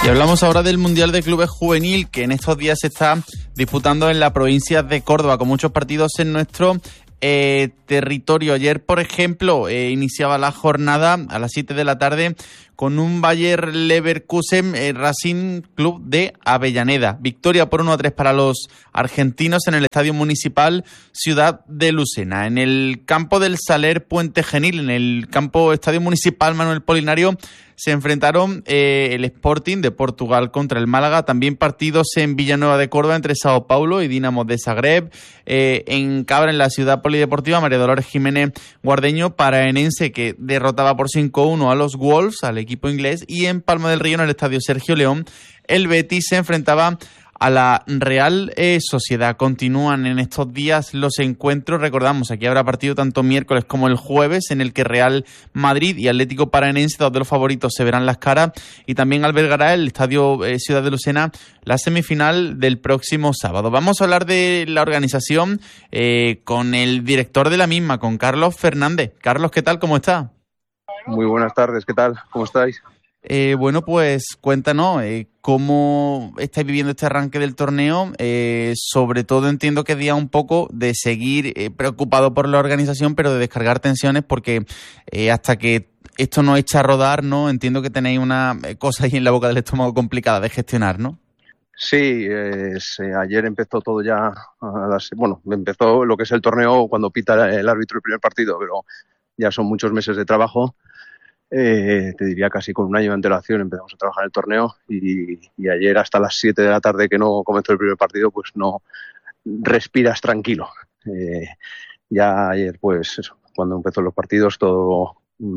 Y hablamos ahora del Mundial de Clubes Juvenil, que en estos días se está disputando en la provincia de Córdoba, con muchos partidos en nuestro territorio. Ayer, por ejemplo, iniciaba la jornada a las 7 de la tarde con un Bayer Leverkusen Racing Club de Avellaneda. Victoria por 1-3 para los argentinos en el Estadio Municipal Ciudad de Lucena. En el campo del Saler Puente Genil, en el campo Estadio Municipal Manuel Polinario, se enfrentaron el Sporting de Portugal contra el Málaga. También partidos en Villanueva de Córdoba entre Sao Paulo y Dinamo de Zagreb. En Cabra, en la ciudad polideportiva, María Dolores Jiménez Guardeño Paraenense, que derrotaba por 5-1 a los Wolves, al equipo inglés. Y en Palma del Río, en el estadio Sergio León, el Betis se enfrentaba a la Real Sociedad. Continúan en estos días los encuentros. Recordamos, aquí habrá partido tanto miércoles como el jueves, en el que Real Madrid y Atlético Paranaense, dos de los favoritos, se verán las caras. Y también albergará el Estadio Ciudad de Lucena la semifinal del próximo sábado. Vamos a hablar de la organización con el director de la misma, con Carlos Fernández. Carlos, ¿qué tal? ¿Cómo está? Muy buenas tardes, ¿qué tal? ¿Cómo estáis? Bueno, pues cuéntanos cómo estáis viviendo este arranque del torneo. Sobre todo entiendo que es día un poco de seguir preocupado por la organización, pero de descargar tensiones, porque hasta que esto no echa a rodar, ¿no? Entiendo que tenéis una cosa ahí en la boca del estómago complicada de gestionar, ¿no? Sí, ayer empezó todo ya, empezó lo que es el torneo cuando pita el árbitro el primer partido, pero ya son muchos meses de trabajo. Te diría casi con un año de antelación empezamos a trabajar el torneo y ayer hasta las 7 de la tarde, que no comenzó el primer partido, pues no respiras tranquilo. Ya ayer, pues eso, cuando empezó los partidos todo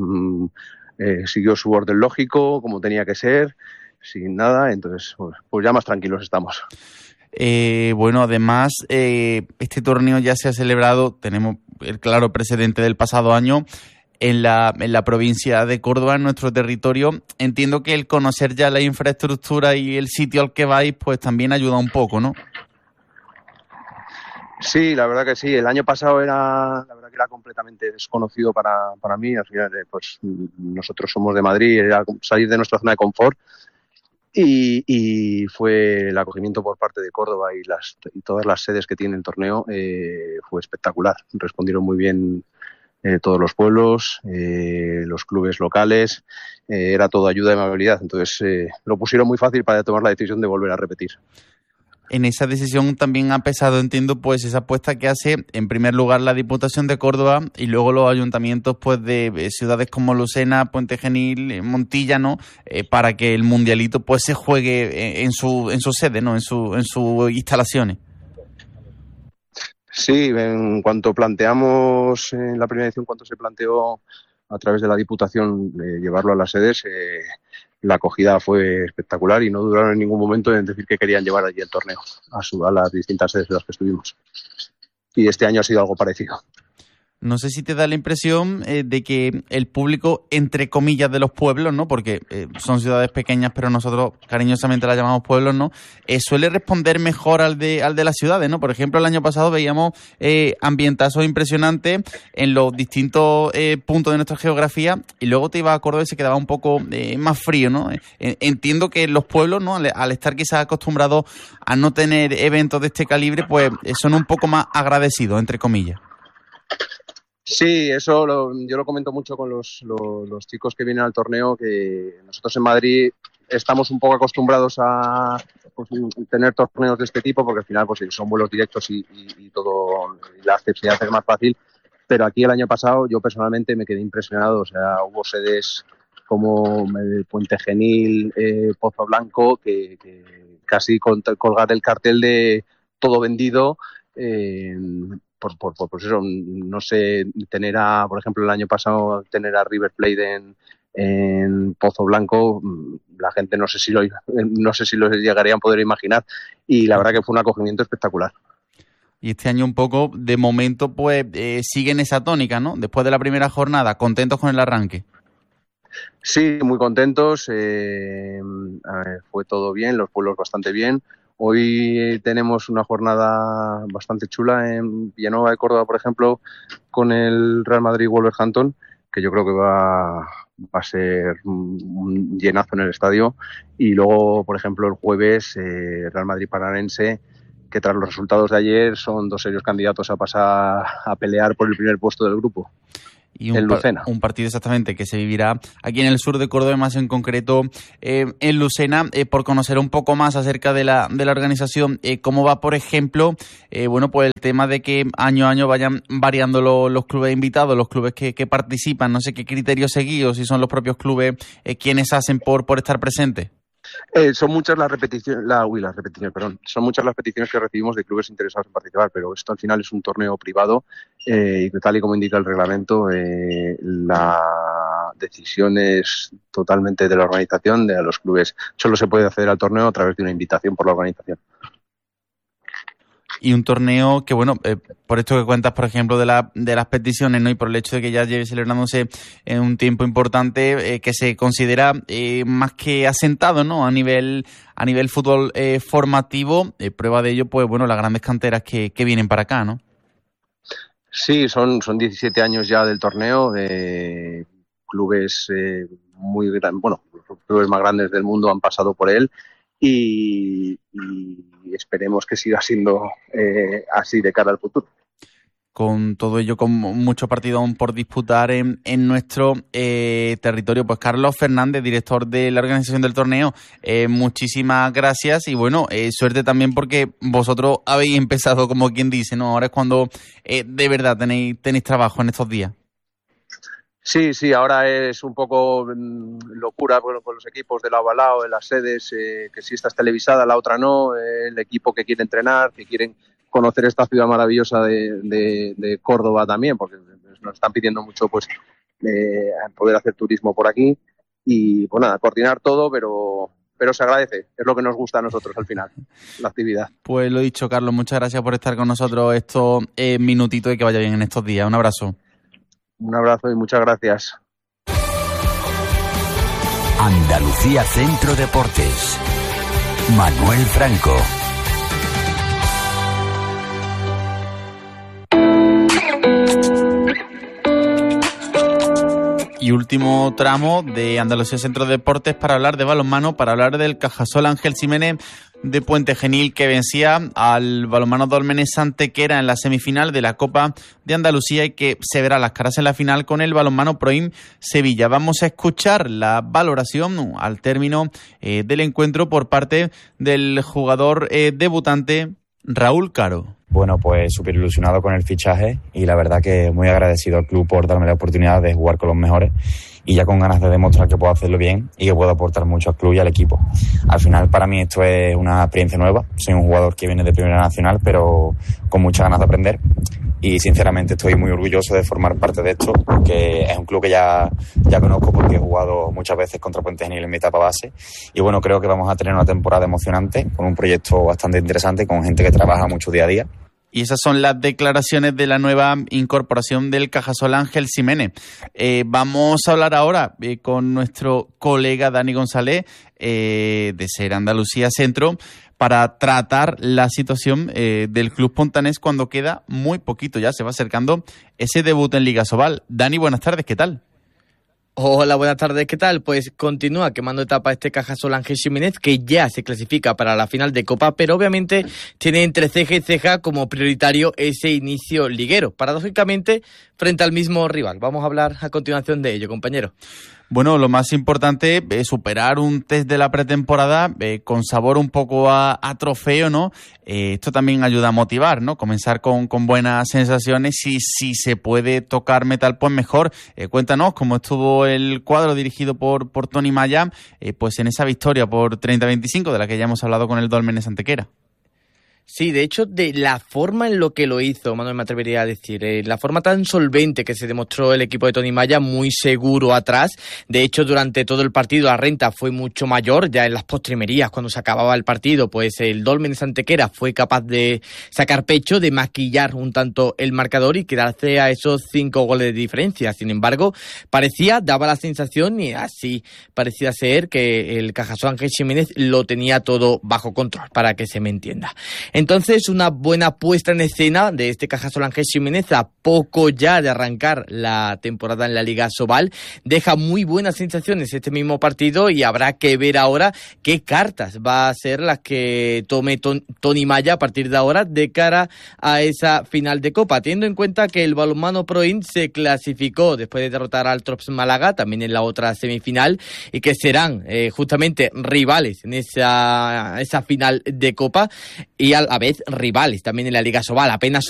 siguió su orden lógico, como tenía que ser, sin nada, entonces pues ya más tranquilos estamos. Bueno, además, este torneo ya se ha celebrado, tenemos el claro precedente del pasado año, en la provincia de Córdoba, en nuestro territorio. Entiendo que el conocer ya la infraestructura y el sitio al que vais, pues también ayuda un poco, ¿no? Sí, la verdad que sí. El año pasado era completamente desconocido para mí. Al final, pues nosotros somos de Madrid, era salir de nuestra zona de confort. Y fue el acogimiento por parte de Córdoba y todas las sedes que tiene el torneo fue espectacular. Respondieron muy bien todos los pueblos, los clubes locales, era todo ayuda y amabilidad. Entonces lo pusieron muy fácil para tomar la decisión de volver a repetir. En esa decisión también ha pesado, entiendo, pues esa apuesta que hace, en primer lugar, la Diputación de Córdoba y luego los ayuntamientos pues de ciudades como Lucena, Puente Genil, Montilla, ¿no? Para que el mundialito pues se juegue en su sede, ¿no? En sus instalaciones. Sí, en cuanto planteamos en la primera edición, cuando se planteó a través de la Diputación llevarlo a las sedes, la acogida fue espectacular y no duraron en ningún momento en decir que querían llevar allí el torneo a las distintas sedes en las que estuvimos. Y este año ha sido algo parecido. No sé si te da la impresión de que el público, entre comillas, de los pueblos, ¿no? Porque son ciudades pequeñas, pero nosotros cariñosamente las llamamos pueblos, ¿no? Suele responder mejor al de las ciudades, ¿no? Por ejemplo, el año pasado veíamos ambientazos impresionantes en los distintos puntos de nuestra geografía y luego te ibas a Córdoba y se quedaba un poco más frío, ¿no? Entiendo que los pueblos, ¿no? Al estar quizás acostumbrados a no tener eventos de este calibre, pues son un poco más agradecidos, entre comillas. Sí, eso yo lo comento mucho con los chicos que vienen al torneo, que nosotros en Madrid estamos un poco acostumbrados a tener torneos de este tipo, porque al final pues son vuelos directos y todo, y la accesibilidad es más fácil, pero aquí el año pasado yo personalmente me quedé impresionado. O sea, hubo sedes como Puente Genil, Pozo Blanco, que casi colgar el cartel de todo vendido, pues eso, no sé, por ejemplo, el año pasado tener a River Plate en Pozo Blanco, la gente no sé si lo llegarían a poder imaginar, y la verdad que fue un acogimiento espectacular. Y este año un poco, de momento, pues siguen esa tónica, ¿no? Después de la primera jornada, contentos con el arranque. Sí, muy contentos, fue todo bien, los pueblos bastante bien. Hoy tenemos una jornada bastante chula en Villanueva de Córdoba, por ejemplo, con el Real Madrid Wolverhampton, que yo creo que va va a ser un llenazo en el estadio. Y luego, por ejemplo, el jueves, Real Madrid Paranense, que tras los resultados de ayer son dos serios candidatos a pasar a pelear por el primer puesto del grupo. Y un partido exactamente que se vivirá aquí en el sur de Córdoba, más en concreto en Lucena, por conocer un poco más acerca de la organización, cómo va, por ejemplo, pues el tema de que año a año vayan variando los clubes invitados, los clubes que participan. No sé qué criterios seguís, o si son los propios clubes quienes hacen por estar presentes. Son muchas las peticiones que recibimos de clubes interesados en participar, pero esto al final es un torneo privado y tal y como indica el reglamento, la decisión es totalmente de la organización, de los clubes. Solo se puede acceder al torneo a través de una invitación por la organización. Y un torneo que, por esto que cuentas, por ejemplo, de las peticiones, ¿no? Y por el hecho de que ya lleve celebrándose en un tiempo importante, que se considera más que asentado, ¿no? A nivel fútbol formativo, prueba de ello, pues las grandes canteras que vienen para acá, ¿no? Sí, son 17 años ya del torneo, de clubes muy grandes, los clubes más grandes del mundo han pasado por él. Y esperemos que siga siendo así de cara al futuro. Con todo ello, con muchos partidos aún por disputar en nuestro territorio, pues Carlos Fernández, director de la organización del torneo, muchísimas gracias y suerte también, porque vosotros habéis empezado, como quien dice, ¿no? Ahora es cuando de verdad tenéis trabajo en estos días. Sí, ahora es un poco locura con los equipos de lado a lado, en las sedes, que si esta es televisada, la otra no, el equipo que quiere entrenar, que quieren conocer esta ciudad maravillosa de Córdoba también, porque nos están pidiendo mucho poder hacer turismo por aquí y coordinar todo, pero se agradece, es lo que nos gusta a nosotros al final, la actividad. Pues lo dicho, Carlos, muchas gracias por estar con nosotros estos minutitos y que vaya bien en estos días. Un abrazo. Un abrazo y muchas gracias. Andalucía Centro Deportes. Manuel Franco. Y último tramo de Andalucía Centro Deportes para hablar de balonmano, para hablar del Cajasol Ángel Ximénez de Puente Genil, que vencía al balonmano Dólmenes Antequera en la semifinal de la Copa de Andalucía y que se verá las caras en la final con el balonmano Proim Sevilla. Vamos a escuchar la valoración al término del encuentro por parte del jugador debutante Raúl Caro. Bueno, pues súper ilusionado con el fichaje y la verdad que muy agradecido al club por darme la oportunidad de jugar con los mejores y ya con ganas de demostrar que puedo hacerlo bien y que puedo aportar mucho al club y al equipo. Al final para mí esto es una experiencia nueva, soy un jugador que viene de Primera Nacional pero con muchas ganas de aprender y sinceramente estoy muy orgulloso de formar parte de esto, porque es un club que ya conozco porque he jugado muchas veces contra Puente Genil en mi etapa base y creo que vamos a tener una temporada emocionante con un proyecto bastante interesante con gente que trabaja mucho día a día. Y esas son las declaraciones de la nueva incorporación del Cajasol Ángel Ximénez. Vamos a hablar ahora con nuestro colega Dani González de Ser Andalucía Centro para tratar la situación del Club Pontanés cuando queda muy poquito. Ya se va acercando ese debut en Liga Sobal. Dani, buenas tardes, ¿qué tal? Hola, buenas tardes, ¿qué tal? Pues continúa quemando etapa este Cajasol Ángel Ximénez, que ya se clasifica para la final de Copa, pero obviamente tiene entre ceja y ceja como prioritario ese inicio liguero, paradójicamente frente al mismo rival. Vamos a hablar a continuación de ello, compañero. Bueno, lo más importante es superar un test de la pretemporada con sabor un poco a trofeo, ¿no? Esto también ayuda a motivar, ¿no? Comenzar con buenas sensaciones y si se puede tocar metal, pues mejor. Cuéntanos cómo estuvo el cuadro dirigido por Tony Maya, pues en esa victoria por 30-25 de la que ya hemos hablado con el Dólmenes Antequera. Sí, de hecho, de la forma en lo que lo hizo, Manuel, me atrevería a decir, la forma tan solvente que se demostró el equipo de Tony Maya, muy seguro atrás. De hecho, durante todo el partido la renta fue mucho mayor, ya en las postrimerías, cuando se acababa el partido, pues el Dólmenes Antequera fue capaz de sacar pecho, de maquillar un tanto el marcador y quedarse a esos 5 goles de diferencia. Sin embargo, daba la sensación, y así parecía ser, que el Cajasol Ángel Ximénez lo tenía todo bajo control, para que se me entienda. Entonces, una buena puesta en escena de este Cajasol Ángel Ximénez a poco ya de arrancar la temporada en la Liga Sobal. Deja muy buenas sensaciones este mismo partido y habrá que ver ahora qué cartas va a ser las que tome Tony Maya a partir de ahora de cara a esa final de Copa, teniendo en cuenta que el Balonmano Proin se clasificó después de derrotar al Trops Málaga, también en la otra semifinal, y que serán justamente rivales en esa final de Copa y a la vez rivales también en la Liga Sobal. Apenas